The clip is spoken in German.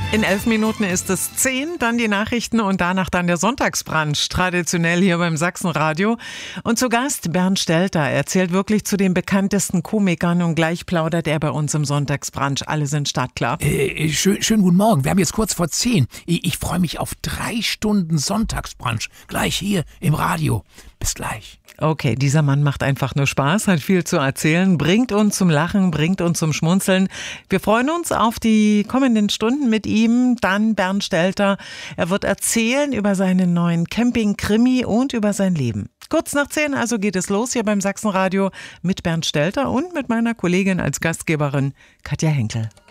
In 11 Minuten ist es 10, dann die Nachrichten und danach dann der Sonntagsbrunch, traditionell hier beim Sachsenradio. Und zu Gast Bernd Stelter, er zählt wirklich zu den bekanntesten Komikern und gleich plaudert er bei uns im Sonntagsbrunch. Alle sind startklar. Schönen guten Morgen, wir haben jetzt kurz vor 10. Ich freue mich auf 3 Stunden Sonntagsbrunch, gleich hier im Radio. Bis gleich. Okay, dieser Mann macht einfach nur Spaß, hat viel zu erzählen, bringt uns zum Lachen, bringt uns zum Schmunzeln. Wir freuen uns auf die kommenden Stunden mit ihm. Dann Bernd Stelter. Er wird erzählen über seinen neuen Camping-Krimi und über sein Leben. Kurz nach 10 also geht es los hier beim Sachsenradio mit Bernd Stelter und mit meiner Kollegin als Gastgeberin Katja Henkel.